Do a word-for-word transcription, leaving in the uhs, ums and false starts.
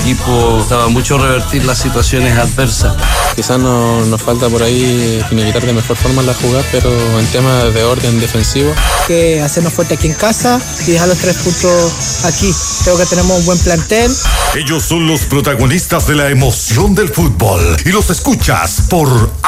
equipo estaba mucho revertir las situaciones adversas. Quizás no, nos falta por ahí finiquitar de mejor forma la jugada, pero en temas de orden defensivo. Que hacernos fuerte aquí en casa y dejar los tres puntos aquí. Creo que tenemos un buen plantel. Ellos son los protagonistas de la emoción del fútbol y los escuchas por